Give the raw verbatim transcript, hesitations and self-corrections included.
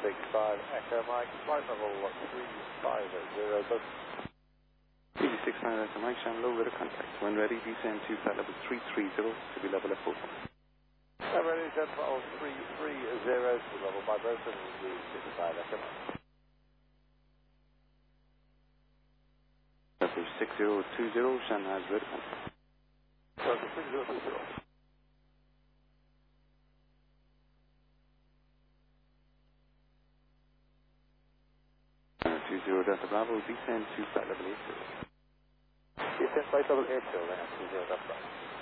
six five Echo Mike, flight level three five zero, both. three six five Echo Mike, Sham, low radar contact. When ready, descend to flight level three three zero to be level at four. I'm ready to descend for three three zero to be level by both of the six five Echo Mike. Level six zero two zero, Sham has radar contact. Level six zero two zero. two zero Delta Bravo, descend to flight level eight zero. Descend flight level eight zero, then two zero Delta Bravo.